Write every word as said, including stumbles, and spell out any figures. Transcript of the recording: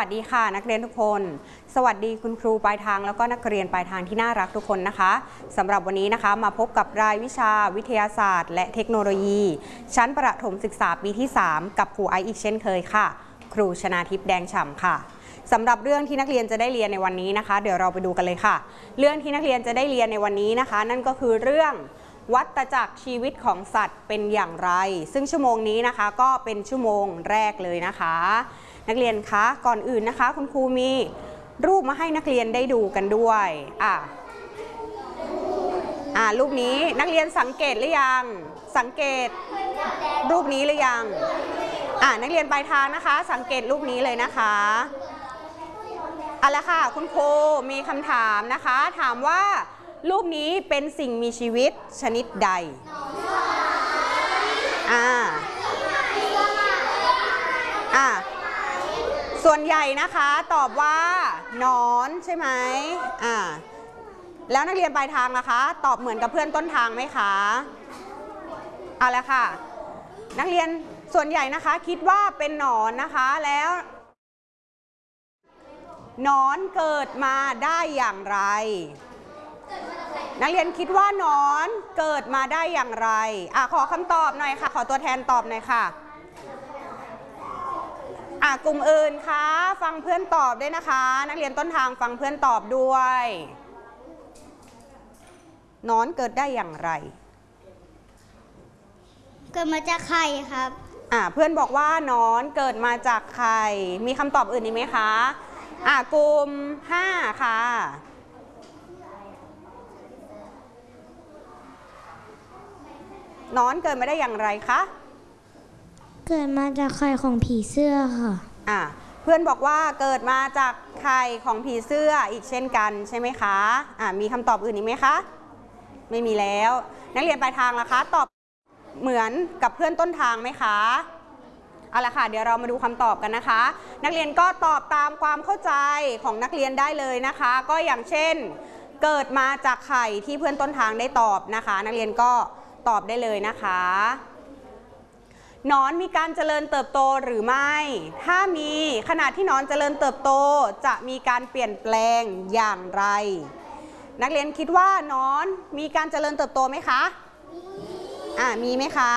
สดีค่ะนักเรียนทุกคนสวัสดีคุณครูปลายทางแล้วก็นักเรียนปลายทางที่น่ารักทุกคนนะคะสำหรับวันนี้นะคะมาพบกับรายวิชาวิทยาศาสตร์และเทคโนโลยีชั้นประถมศึกษาปีที่สามกับครูไอซ์อีกเช่นเคยค่ะครูชนาทิพย์แดงฉ่ำค่ะสำหรับเรื่องที่นักเรียนจะได้เรียนในวันนี้นะคะเดี๋ยวเราไปดูกันเลยค่ะเรื่องที่นักเรียนจะได้เรียนในวันนี้นะคะนั่นก็คือเรื่องวัฏจักรชีวิตของสัตว์เป็นอย่างไรซึ่งชั่วโมงนี้นะคะก็เป็นชั่วโมงแรกเลยนะคะนักเรียนคะก่อนอื่นนะคะคุณครูมีรูปมาให้นักเรียนได้ดูกันด้วยอ่ะอ่ารูปนี้นักเรียนสังเกตหรือยังสังเกตรูปนี้หรือยังอ่านักเรียนปลายทางนะคะสังเกตรูปนี้เลยนะคะเอาละค่ะคุณครูมีคำถามนะคะถามว่ารูปนี้เป็นสิ่งมีชีวิตชนิดใดอ่าอ่าส่วนใหญ่นะคะตอบว่าหนอนใช่ไหมอ่าแล้วนักเรียนปลายทางนะคะตอบเหมือนกับเพื่อนต้นทางไหมคะเอาละค่ะนักเรียนส่วนใหญ่นะคะคิดว่าเป็นหนอนนะคะแล้วหนอนเกิดมาได้อย่างไรนักเรียนคิดว่าหนอนเกิดมาได้อย่างไรอ่ะขอคำตอบหน่อยค่ะขอตัวแทนตอบหน่อยค่ะอ่ะกลุ่มอื่นคะฟังเพื่อนตอบด้วยนะคะนักเรียนต้นทางฟังเพื่อนตอบด้วยหนอนเกิดได้อย่างไรเกิดมาจากไข่ครับอ่ะเพื่อนบอกว่าหนอนเกิดมาจากไข่มีคำตอบอื่นอีกไหมคะอ่ะกลุ่มห้าค่ะหนอนเกิดมาได้อย่างไรคะเกิดมาจากไข่ของผีเสื้อค่ะอ่ะเพื่อนบอกว่าเกิดมาจากไข่ของผีเสื้ออีกเช่นกันใช่ไหมคะอ่ะมีคำตอบอื่นอีกไหมคะไม่มีแล้วนักเรียนปลายทางล่ะคะตอบเหมือนกับเพื่อนต้นทางไหมคะเอาละค่ะเดี๋ยวเรามาดูคำตอบกันนะคะนักเรียนก็ตอบตามความเข้าใจของนักเรียนได้เลยนะคะก็อย่างเช่นเกิดมาจากไข่ที่เพื่อนต้นทางได้ตอบนะคะนักเรียนก็ตอบได้เลยนะคะหนอนมีการเจริญเติบโตหรือไม่ถ้ามีขณะที่หนอนเจริญเติบโตจะมีการเปลี่ยนแปลงอย่างไรนักเรียนคิดว่าหนอนมีการเจริญเติบโตไหมคะอ่ามีไหมคะ